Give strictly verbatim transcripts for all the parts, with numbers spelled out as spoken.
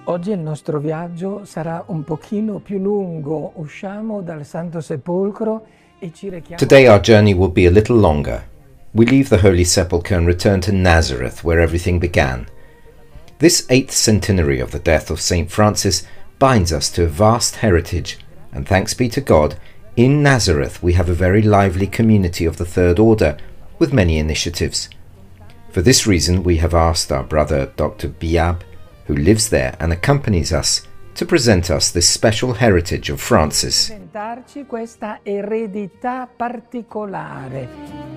Oggi il nostro viaggio sarà un pochino più lungo. Usciamo dal Santo Sepolcro e ci rechiamo. Today our journey will be a little longer. We leave the Holy Sepulchre and return to Nazareth, where everything began. This eighth centenary of the death of Saint Francis binds us to a vast heritage, and thanks be to God, in Nazareth we have a very lively community of the Third Order, with many initiatives. For this reason we have asked our brother Doctor Biab, who lives there and accompanies us, to present us this special heritage of Francis. Presentarci questa eredità particolare.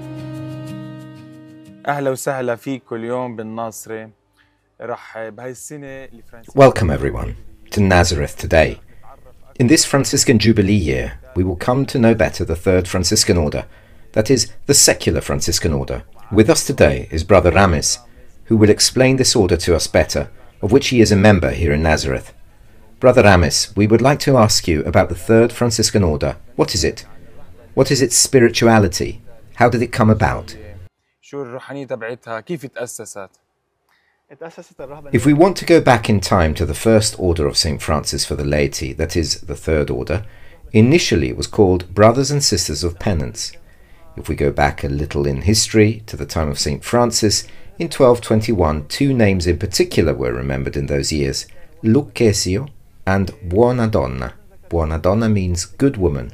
أهلا وسهلا فيكم اليوم بالناصرة. رح بهاي السنة Welcome everyone to Nazareth today. In this Franciscan Jubilee year, we will come to know better the Third Franciscan Order, that is, the secular Franciscan Order. With us today is Brother Ramis, who will explain this order to us better, of which he is a member here in Nazareth. Brother Ramis, we would like to ask you about the Third Franciscan Order. What is it? What is its spirituality? How did it come about? شو الروحانية تبعتها؟ كيف تأسست؟ If we want to go back in time to the first order of Saint Francis for the laity, that is, the Third Order, initially it was called Brothers and Sisters of Penance. If we go back a little in history to the time of Saint Francis, in twelve twenty-one two names in particular were remembered in those years, Lucchesio and Buonadonna. Buonadonna means good woman.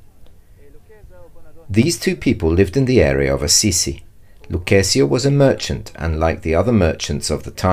These two people lived in the area of Assisi. Lucchesio was a merchant, and like the other merchants of the time,